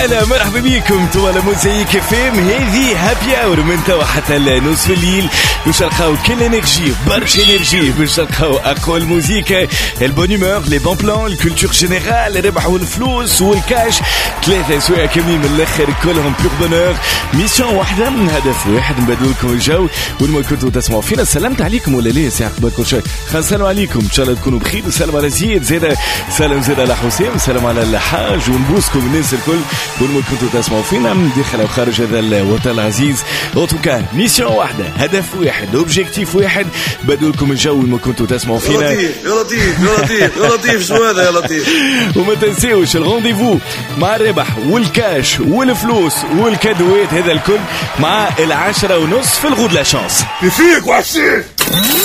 هلا مرحبا بكم. انتوا على موزايك فيم. هذه هابي اور من توا حتى نصف الليل باش نلقاو كل انرجي برشا انرجي باش نلقاو اقوى الموسيقى البون هومور لي بون بلان الكولتور جينيرال الربح والفلوس والكاش. ثلاثه سوايع كاملين من الاخر كلهم بيغ بونور. ميسيون واحده من هدف واحد نبدلوا لكم الجو. وين كنتوا تسمعوا فينا سلمت عليكم ولا ليه ساعه قبل كل شيء نسلم عليكم ان شاء الله تكونوا بخير. وسلام على زيد زيد سلام زيد على حسين سلام على الحاج ونبوسكم الناس الكل وين كنتوا تسمعوا فينا من داخل وخارج هذا الوطن العزيز. اوتوكا ميسيون واحده هدف واحد اوبجيكتيف واحد بدوا لكم الجو وين كنتوا تسمعوا فينا. يا لطيف شو هذا يا لطيف. وما تنسيوش الرونديفو مع الربح والكاش والفلوس والكادوات هذا الكل مع 10:30 في الغود لا شانس. فيك وحشين.